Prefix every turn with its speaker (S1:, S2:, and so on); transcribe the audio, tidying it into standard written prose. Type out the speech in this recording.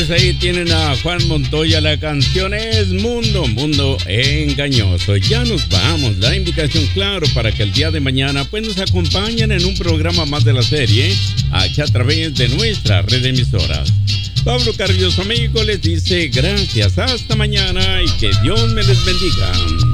S1: Pues ahí tienen a Juan Montoya, la canción es Mundo, Mundo Engañoso. Ya nos vamos, la invitación claro para que el día de mañana pues nos acompañen en un programa más de la serie, aquí a través de nuestra red de emisoras. Pablo Carrillo, su amigo, les dice gracias, hasta mañana y que Dios me les bendiga.